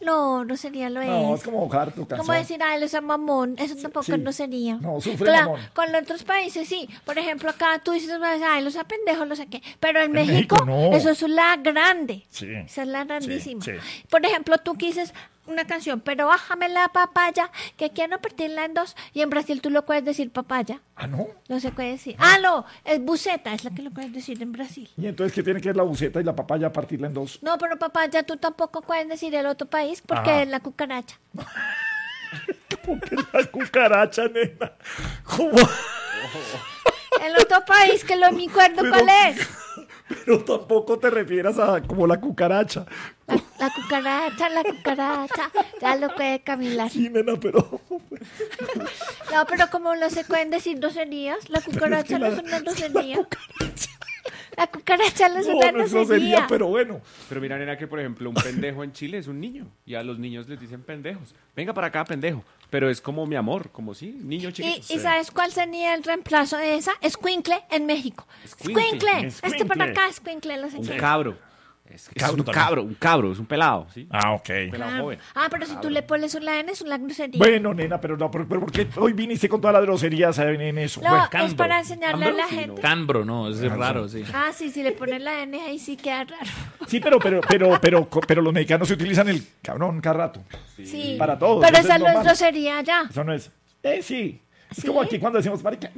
no, grosería lo No, es. es como bajar tu canción. Como decir, ay, los mamón, eso tampoco Sí. es grosería. No, sufre Claro, mamón. con los otros países sí. Por ejemplo, acá tú dices, ay, los pendejos, los sé qué. Pero en México México, no. eso es la grande. Sí. Esa es la grandísima. sí. Por ejemplo, tú dices una canción, pero bájame la papaya, que quiero partirla en dos. Y en Brasil tú lo puedes decir papaya. Ah, ¿no? No se puede decir. Ah, no, es buceta, es la que lo puedes decir en Brasil. ¿Y entonces qué tiene que ver la buceta y la papaya partirla en dos? No, pero papaya tú tampoco puedes decir el otro país porque Ajá. es la cucaracha. ¿Cómo que la cucaracha, nena? ¿Cómo? El otro país que lo me acuerdo Pero- cuál es. Pero tampoco te refieras a como la cucaracha. La cucaracha, ya lo puede Camila. Sí, nena, pero... No, pero como no se pueden decir groserías, la cucaracha no es una grosería. La cucaracha no es No, una no es grosería, grosería. pero bueno. Pero mira, nena, que por ejemplo un pendejo en Chile es un niño. Y a los niños les dicen pendejos. Venga para acá, pendejo. Pero es como mi amor, como sí, niño chiquito. ¿Y sabes cuál sería el reemplazo de esa? Escuincle en México. Escuincle. Escuincle. Este para Escuincle. acá, escuincle. No sé Un qué. cabro. Es Cabro un también. cabro, es un pelado, ¿sí? Ah, ok. Pelado joven. Pero si tú le pones una N es una grosería. Bueno, nena, pero no, pero ¿por qué hoy viniste con todas las groserías en eso? No, Bueno, es Cambro. para enseñarle a la Sí, gente. Cambro, no, es raro, sí. Ah, sí, si le pones la N ahí sí queda raro. sí, pero los mexicanos se utilizan el cabrón cada rato. Sí. Para todos, Pero eso esa es no es normal. grosería ya. Eso no es. Sí. Es ¿Sí? como aquí cuando decimos marica.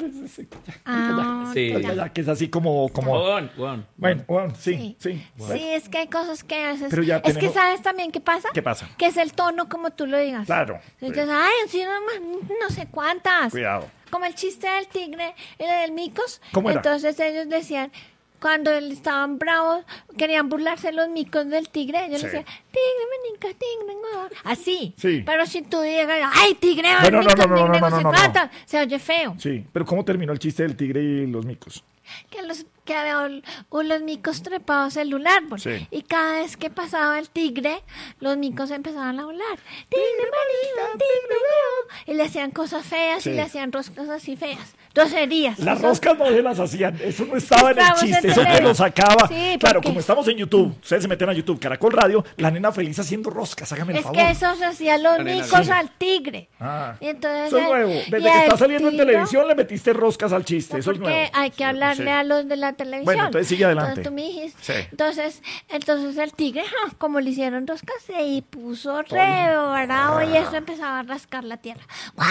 Sí. Que es así como. Huevón, huevón. Bueno, sí. Sí, es que hay cosas que haces. Pero ya es que tenemos- ¿sabes también qué pasa? ¿Qué pasa? Que es el tono como tú lo digas. Claro. Entonces, ay, sí, no sé cuántas. Cuidado. Como el chiste del tigre y del micos. ¿Cómo era? Entonces ellos decían, cuando estaban bravos, querían burlarse los micos del tigre. Ellos Sí. decían, tigre, menica, tigre, no. Así. Sí. Pero si tú digas, ay, tigre, Bueno, micos, no, tigre, no, no sé no. cuántas", se oye feo. Sí. Pero ¿cómo terminó el chiste del tigre y los micos? Que había los micos trepados en un árbol. Sí. Y cada vez que pasaba el tigre, los micos empezaban a volar. Tigre marido, tigre mío. Y le hacían cosas feas Sí. y le hacían roscas así feas. Groserías. Las Eso- roscas no se las hacían, eso no estaba en el Estamos chiste, en eso te televisión. lo sacaba. Sí, Claro, porque- como estamos en YouTube, ustedes se meten a YouTube, Caracol Radio, la nena feliz haciendo roscas, hágame el Es favor. que eso se hacían los nena, micos sí. al tigre. Ah, Y entonces, eso es nuevo, y desde que al está saliendo en tiro- televisión le metiste roscas al chiste, eso es Porque nuevo. hay que hablarle Sí. a los de la televisión. Bueno, entonces sigue adelante. Entonces tú me dijiste. Sí. Entonces el tigre, como le hicieron roscas, se puso re bravo y eso empezaba a rascar la tierra.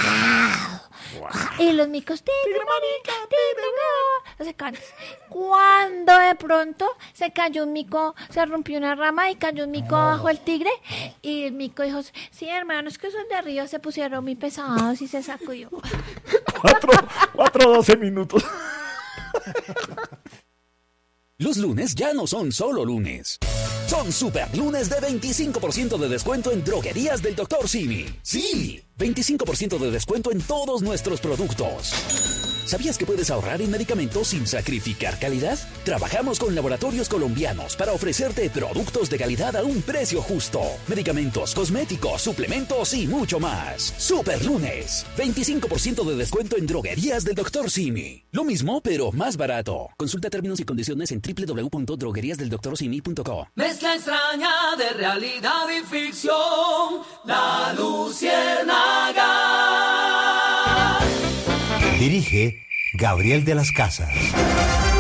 ¡Guau! Y los micos, tigre, marica, tigre, no. No sé cuántos. Cuando de pronto se cayó un mico, se rompió una rama y cayó un mico abajo del tigre. Y el mico dijo, sí, hermano, es que esos de arriba se pusieron muy pesados y se sacudió. 4:12 minutos. Los lunes ya no son solo lunes. Son super lunes de 25% de descuento en droguerías del Dr. Simi. Sí, 25% de descuento en todos nuestros productos. ¿Sabías que puedes ahorrar en medicamentos sin sacrificar calidad? Trabajamos con laboratorios colombianos para ofrecerte productos de calidad a un precio justo. Medicamentos, cosméticos, suplementos y mucho más. Super lunes, 25% de descuento en droguerías del Dr. Simi. Lo mismo, pero más barato. Consulta términos y condiciones en www.drogueriasdeldoctorsimi.co. Mezcla extraña de realidad y ficción, La Luciérnaga. Dirige Gabriel de las Casas.